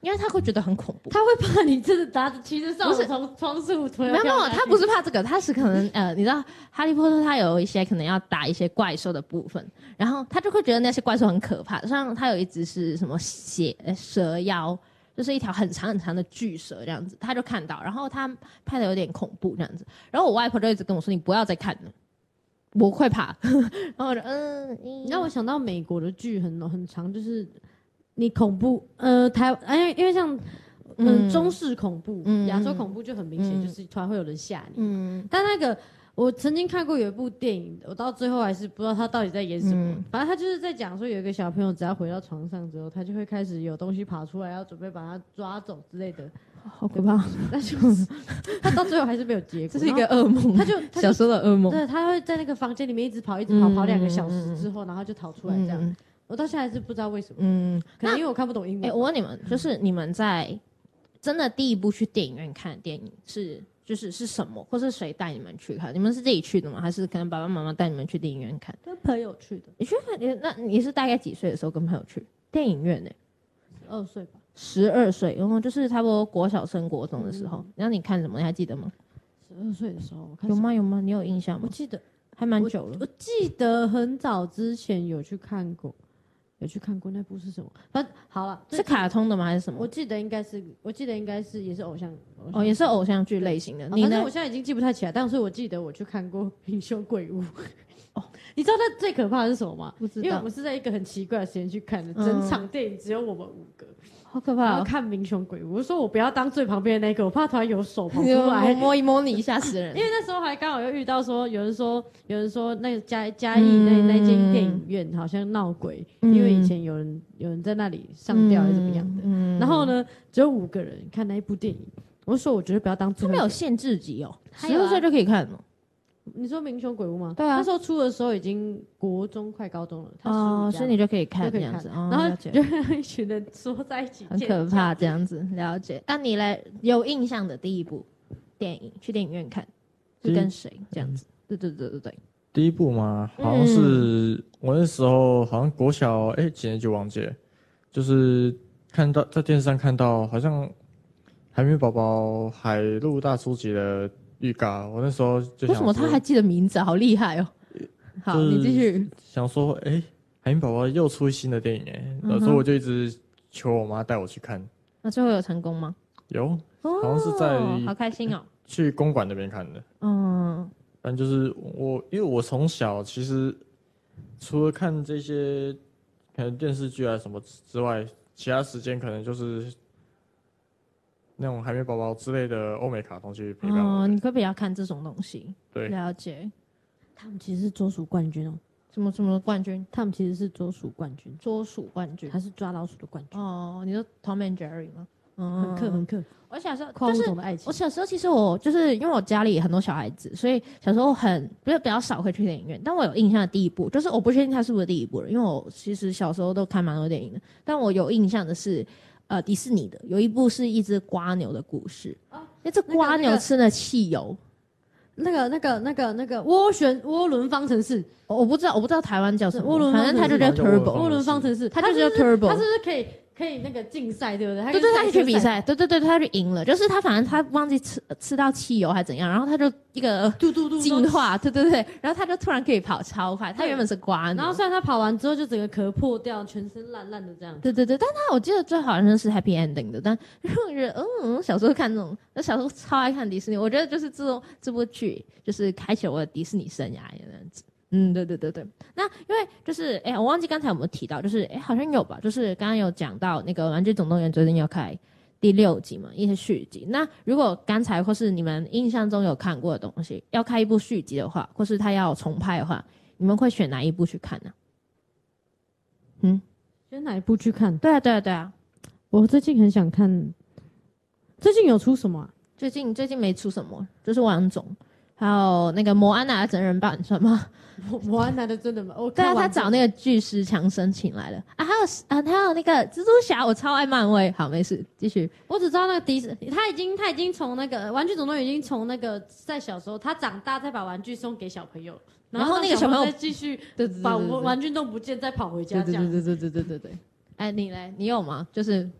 因为他会觉得很恐怖， 他会怕你真的拿着骑着扫帚从窗户推。 没有，他不是怕这个，他是可能你知道哈利波特他有一些可能要打一些怪兽的部分，然后他就会觉得那些怪兽很可怕，像他有一只是什么蛇妖，就是一条很长很长的巨蛇这样子，他就看到，然后他拍的有点恐怖这样子，然后我外婆就一直跟我说你不要再看了，我会怕，然后我就你让我想到美国的剧很长，就是你恐怖因为像中式恐怖、亚洲恐怖就很明显，就是突然会有人吓你。但那个我曾经看过有一部电影，我到最后还是不知道他到底在演什么。反正他就是在讲说，有一个小朋友只要回到床上之后，他就会开始有东西爬出来，要准备把他抓走之类的。 好可怕！ 但是他到最后还是没有结果， 这是一个噩梦。他就小时候的噩梦。 对，他会在那个房间里面一直跑2个小时之后，然后就逃出来这样。我到现在还是不知道为什么。可能因为我看不懂英文。 我问你们，就是你们在真的第一部去电影院看的电影是什么，或是谁带你们去看？你们是自己去的吗？还是可能爸爸妈妈带你们去电影院看？ 跟朋友去的。 你去看？那你是大概几岁的时候跟朋友去电影院呢 ？12岁吧。 12岁，然后就是差不多国小升国中的时候。然后你看什么？你还记得吗 ？12岁的时候有吗？有吗？你有印象吗？ 我记得还蛮久了。 我记得很早之前有去看过那部是什么？反正好了， 是卡通的吗？还是什么？ 我记得应该是也是偶像也是偶像剧类型的。 反正我现在已经记不太起来，但是我记得我去看过《平胸鬼屋》。你知道那最可怕的是什么吗？ 不知道， 因为我们是在一个很奇怪的时间去看的，整场电影只有我们5个。 好可怕！ 然后看《民雄鬼屋》，我说我不要当最旁边的那个，我怕突然有手跑出来摸一摸你，吓死人。 因为那时候还刚好又遇到说，有人说那个嘉义那间电影院好像闹鬼，因为以前有人在那里上吊还是怎么样的。然后呢，只有5个人看那一部电影，我就说我绝对不要当最后。 他没有限制级哦，12岁就可以看了。 你说《民雄鬼屋》吗？ 对啊， 那时候出的时候已经国中快高中了， 所以你就可以看这样子。 然后就一群人缩在一起， 很可怕这样子。了解。那你来有印象的第一部电影，去电影院看是跟谁这样子？对。 第一部嘛，好像是我那时候好像国小几年级忘记了，就是看到在电视上看到好像海绵宝宝海陆大出击的预告，我那时候就想为什么他还记得名字，好厉害哦！好，你继续。 想说，海绵宝宝又出新的电影所以我就一直求我妈带我去看。 那最后有成功吗？ 有，好像是在好开心哦， 去公馆那边看的。反正就是因为我从小其实除了看这些可能电视剧啊什么之外，其他时间可能就是那种海绵宝宝之类的欧美卡通去陪伴我。 你会比较看这种东西？ 对， 了解。 他们其实是捉鼠冠军哦。 什么冠军？ 他们其实是捉鼠冠军。 捉鼠冠军？ 还是抓老鼠的冠军？ 你说 Tom and Jerry 吗？ 很克。 我小时候跨物种的爱情。 我小时候其实我就是因为我家里很多小孩子，所以小时候比较少会去电影院。但我有印象的第一部，就是我不确定它是不是第一部了，因为我其实小时候都看蛮多电影的。但我有印象的是，迪士尼的有一部是一只瓜牛的故事。那只瓜牛吃了汽油。 那个涡轮方程式， 我不知道台湾叫什么， 反正它就叫 Turbo。 涡轮方程式， 它就叫 Turbo。 它是不是可以那个竞赛，对不对？ 对，他去比赛，对，他就赢了。就是他反正他忘记吃到汽油还怎样，然后他就一个进化，对，然后他就突然可以跑超快。他原本是瓜牛， 然后虽然他跑完之后就整个壳破掉，全身烂烂的这样。 对，但他我记得最好像是 Happy Ending 的，但我觉得小时候看这种，小时候超爱看迪士尼，我觉得就是这部剧就是开启了我的迪士尼生涯这样子。对。那因为就是我忘记刚才有没有提到，就是好像有吧，就是刚刚有讲到那个《玩具总动员》最近要开第6集嘛，一些续集。那如果刚才或是你们印象中有看过的东西，要开一部续集的话，或是他要重拍的话，你们会选哪一部去看呢？ 选哪一部去看？ 对啊。 我最近很想看，最近有出什么啊？ 最近没出什么，就是王总。还有那个摩安娜的真人版算吗？ 摩安娜的真人版， 对啊，他找那个巨石强森请来了啊，还有那个蜘蛛侠，我超爱漫威。好，没事，继续。 我只知道那个迪士尼，他已经从那个玩具总动员已经从那个在小时候，他长大再把玩具送给小朋友，然后那个小朋友再继续把玩具弄不见，再跑回家这样。 对。你嘞？你有吗？就是